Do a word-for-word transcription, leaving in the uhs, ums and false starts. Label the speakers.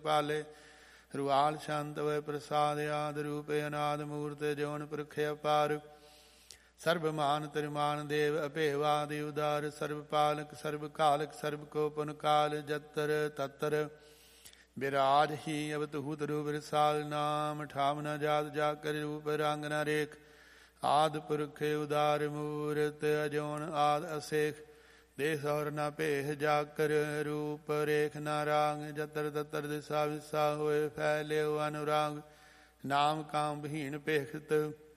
Speaker 1: ਪਾਲੇ ਰੁਆਲ ਸ਼ਾਂਤ ਵੈ ਪ੍ਰਸਾਦ ਆਦ ਰੂਪ ਅਨਾਦ ਮੂਰਤ ਜੋਨ ਪੁਰਖ ਅਪਾਰ ਸਰਬ ਮਾਨ ਤਰਿਮਾਨ ਦੇਵ ਅਭੇਵਾਦਿ ਉਦਾਰ ਸਰਬ ਪਾਲਕ ਸਰਬ ਕਾਲਕ ਸਰਬ ਕੋ ਪੁਨ ਕਾਲ ਜਤਰ ਤਤਰ ਬਿਰਾਜ ਹੀ ਅਵਤਹੂਤ ਰੂਪ ਰਸਾਲ ਨਾਮ ਠਾਮ ਨ ਜਾਤ ਜਾ ਕਰ ਰੂਪ ਰੰਗ ਨ ਰੇਖ ਆਦ ਪੁਰਖ ਉਦਾਰ ਮੂਰਤ ਅਜੋਨ ਆਦ ਅਸੇਖ ਦੇਸ ਔਰ ਨ ਭੇਹ ਜਾ ਕਰ ਰੂਪ ਰੇਖ ਨ ਰਾਗ ਜਤਰ ਤਤਰ ਦਿਸਾ ਵਿਸਾ ਹੋਏ ਫੈਲਿਓ ਅਨੁਰਾਗ ਨਾਮ ਕਾਮ ਬਹੀਨ ਭੇਖਤ